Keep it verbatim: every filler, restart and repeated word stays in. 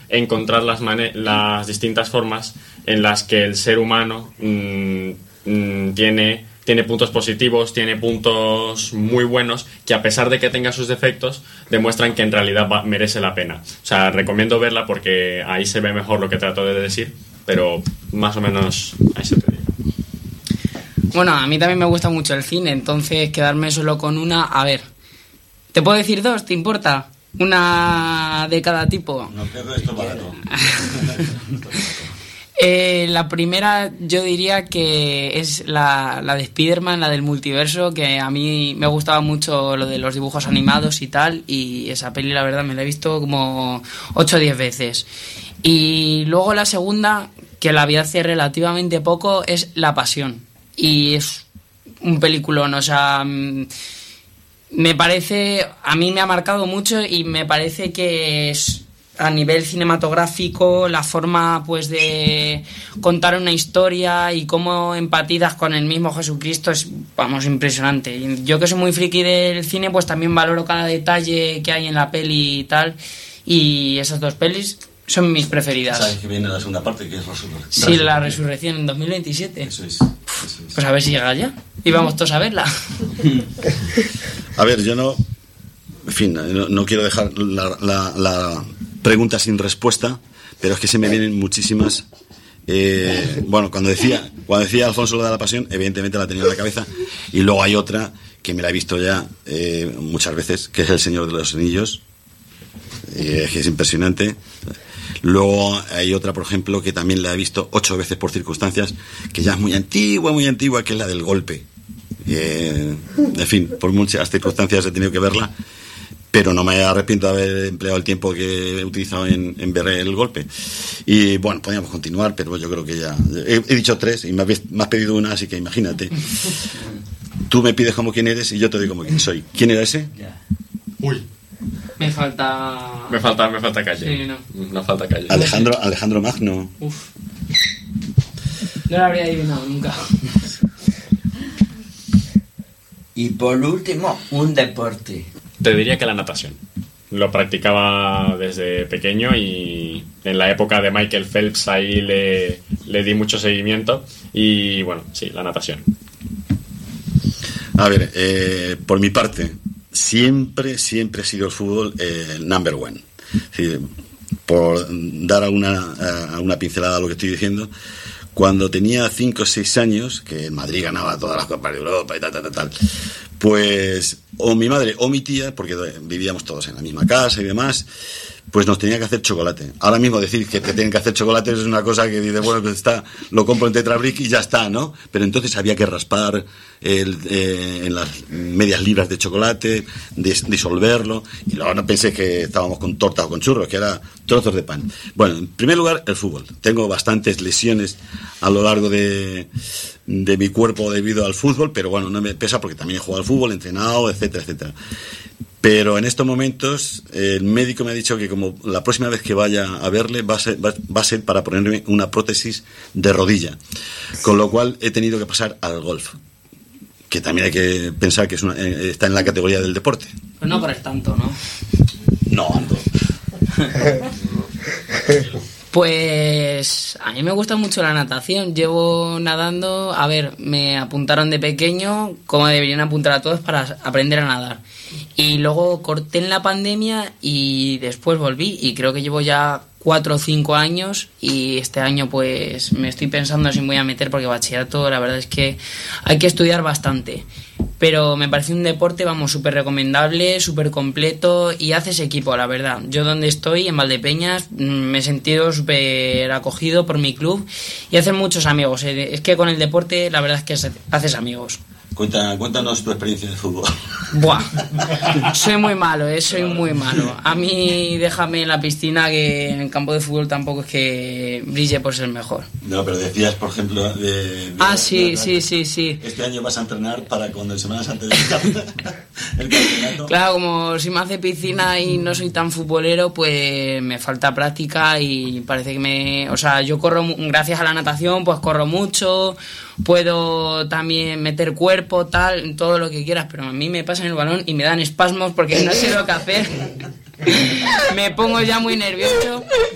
encontrar las, mane- las distintas formas en las que el ser humano mmm, mmm, tiene, tiene puntos positivos, tiene puntos muy buenos, que a pesar de que tenga sus defectos, demuestran que en realidad va, merece la pena. O sea, recomiendo verla porque ahí se ve mejor lo que trato de decir, pero más o menos ahí se te dice. Bueno, a mí también me gusta mucho el cine, entonces quedarme solo con una... A ver, ¿te puedo decir dos? ¿Te importa? Una de cada tipo. No, creo que esto es barato. eh, la primera yo diría que es la, la de Spider-Man, la del multiverso, que a mí me gustaba mucho lo de los dibujos animados y tal, y esa peli la verdad me la he visto como ocho o diez veces. Y luego la segunda, que la vi hace relativamente poco, es La Pasión, y es un peliculón, o sea... Me parece, a mí me ha marcado mucho y me parece que es, a nivel cinematográfico, la forma pues de contar una historia y cómo empatizas con el mismo Jesucristo es, vamos, impresionante. Y yo que soy muy friki del cine, pues también valoro cada detalle que hay en la peli y tal, y esas dos pelis son mis preferidas. ¿Sabes que viene la segunda parte, que es Resurrección? Sí, la Resurrección en dos mil veintisiete. Eso es, eso es. Pues a ver si llega ya y vamos todos a verla. A ver, yo no... En fin, no, no quiero dejar la, la, la pregunta sin respuesta, pero es que se me vienen muchísimas... Eh, bueno, cuando decía cuando decía Alfonso lo de La Pasión, evidentemente la tenía en la cabeza, y luego hay otra que me la he visto ya eh, muchas veces, que es El Señor de los Anillos, eh, que es impresionante. Luego hay otra, por ejemplo, que también la he visto ocho veces por circunstancias, que ya es muy antigua, muy antigua, que es la del golpe. Eh, en fin, por muchas circunstancias he tenido que verla, pero no me arrepiento de haber empleado el tiempo que he utilizado en, en ver el golpe. Y bueno, podríamos continuar, pero yo creo que ya... He, he dicho tres y me has, me has pedido una, así que imagínate. Tú me pides como quién eres y yo te doy como quién soy. ¿Quién era ese? Uy. Me falta... Me falta, me falta calle. Sí, no. No falta calle. Alejandro, Alejandro Magno. Uf. No lo habría adivinado nunca. Y por último, un deporte. Te diría que la natación. Lo practicaba desde pequeño y en la época de Michael Phelps ahí le, le di mucho seguimiento. Y bueno, sí, la natación. A ver, eh, por mi parte, siempre, siempre ha sido el fútbol eh, el number one. Sí, por dar alguna, alguna pincelada a lo que estoy diciendo, cuando tenía cinco o seis años, que el Madrid ganaba todas las Copas de Europa y tal, tal, tal, tal, pues o mi madre o mi tía, porque vivíamos todos en la misma casa y demás, pues nos tenía que hacer chocolate. Ahora mismo decir que te tienen que hacer chocolate es una cosa que dice, bueno, pues está, lo compro en Tetrabric y ya está, ¿no? Pero entonces había que raspar el, eh, en las medias libras de chocolate, dis- disolverlo, y luego no pensé que estábamos con torta o con churros, que era trozos de pan. Bueno, en primer lugar, el fútbol. Tengo bastantes lesiones a lo largo de, de mi cuerpo debido al fútbol, pero bueno, no me pesa porque también he jugado al fútbol, he entrenado, etcétera, etcétera. Pero en estos momentos el médico me ha dicho que como la próxima vez que vaya a verle va a ser, va, va a ser para ponerme una prótesis de rodilla, con lo cual he tenido que pasar al golf, que también hay que pensar que es una, eh, está en la categoría del deporte. Pues no corres tanto, ¿no? No ando. Pues a mí me gusta mucho la natación. Llevo nadando, a ver, me apuntaron de pequeño, como deberían apuntar a todos, para aprender a nadar. Y luego corté en la pandemia y después volví, y creo que llevo ya cuatro o cinco años, y este año pues me estoy pensando si me voy a meter, porque bachillerato la verdad es que hay que estudiar bastante. Pero me parece un deporte, vamos, súper recomendable, súper completo, y haces equipo, la verdad. Yo donde estoy, en Valdepeñas, me he sentido súper acogido por mi club y haces muchos amigos. Es que con el deporte la verdad es que haces amigos. Cuenta, cuéntanos tu experiencia de fútbol. Buah, soy muy malo, eh, soy muy malo. A mí déjame en la piscina, que en el campo de fútbol tampoco es que brille por ser mejor. No, pero decías, por ejemplo, de... de ah, sí, de, sí, sí, sí. Este año vas a entrenar para cuando en Semana Santa del campeonato. Claro, como si me hace piscina y no soy tan futbolero, pues me falta práctica y parece que me... O sea, yo corro, gracias a la natación, pues corro mucho, puedo también meter cuerpo, tal, todo lo que quieras, pero a mí me pasan el balón y me dan espasmos porque no sé lo que hacer. Me pongo ya muy nervioso.